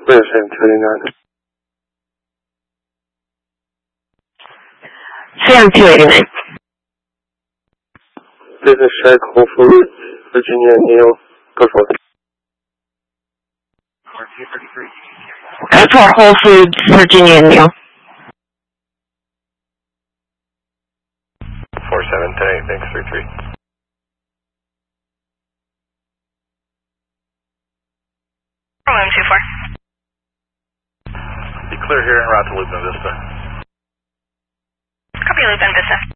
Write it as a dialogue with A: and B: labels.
A: Business 289.
B: Sam 289.
A: Business check, Whole Foods, Virginia, Neil, go for it.
B: That's for Whole Foods, Virginia, Neil.
C: 4710, thanks, 33.
D: Room 24.
C: Be clear here en route to Lupin Vista.
D: Copy Lupin Vista.